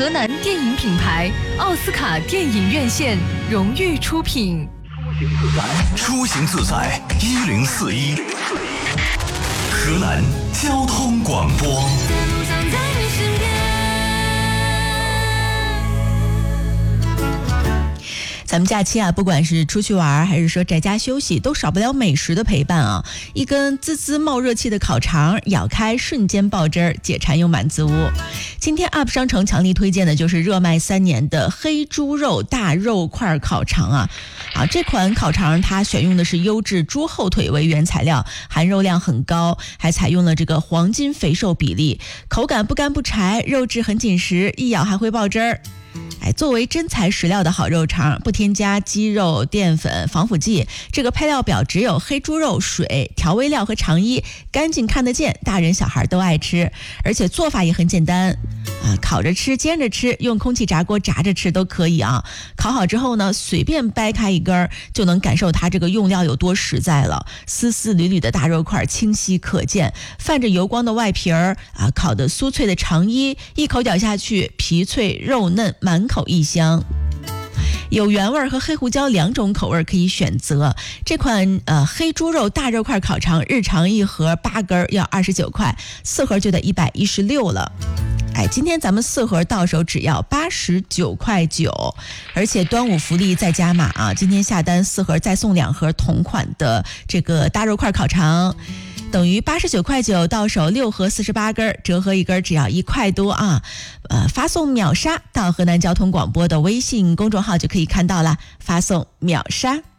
河南电影品牌奥斯卡电影院线荣誉出品。 出行自在1041，河南交通广播。 咱们假期啊，不管是出去玩还是说在家休息，都少不了美食的陪伴啊。一根滋滋冒热气的烤肠，咬开瞬间爆汁儿，解馋又满足。今天 UP 商城强力推荐的就是热卖3年的黑猪肉大肉块烤肠啊。这款烤肠它选用的是优质猪后腿为原材料，含肉量很高，还采用了这个黄金肥瘦比例，口感不干不柴，肉质很紧实，一咬还会爆汁儿。作为真材实料的好肉肠，不添加鸡肉、淀粉、防腐剂，这个配料表只有黑猪肉、水、调味料和肠衣，干净看得见，大人小孩都爱吃。而且做法也很简单烤着吃、煎着吃，用空气炸锅炸着吃都可以啊。烤好之后呢，随便掰开一根就能感受它这个用料有多实在了。丝丝缕缕的大肉块清晰可见，泛着油光的外皮儿烤得酥脆的肠衣，一口咬下去，皮脆肉嫩，满口异香。有原味和黑胡椒2种口味可以选择。这款黑猪肉大肉块烤肠，日常一盒8根要29块，4盒就得116了。今天咱们4盒到手只要89.9块，而且端午福利再加码啊！今天下单4盒再送2盒同款的这个大肉块烤肠，等于89.9块，到手6盒48根，折合1根只要1块多啊！发送秒杀到河南交通广播的微信公众号就可以看到了，发送秒杀。